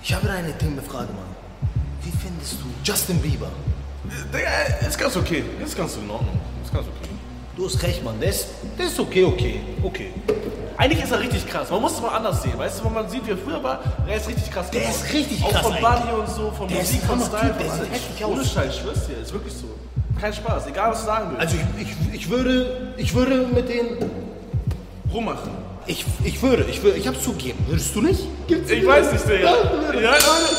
Ich habe eine Themenfrage, Mann. Wie findest du Justin Bieber? Digga, ist ganz okay. Ist ganz in Ordnung. Ist ganz okay. Du hast recht, Mann. Der ist okay. Eigentlich ist er richtig krass. Man muss es mal anders sehen. Weißt du, wenn man sieht, wie er früher war, er ist richtig krass geworden. Der ist richtig auch krass. Auch von Body und so, von der Musik, ist von Style, Typ, der von sieht alles. heftig aus. Ohne Scheiß, ich schwör's dir. Ist wirklich so. Kein Spaß. Egal, was du sagen willst. Also ich würde mit denen rummachen. Ich würde. Ich hab's zugeben. Würdest du nicht? Ich weiß nicht, Digga. Ja,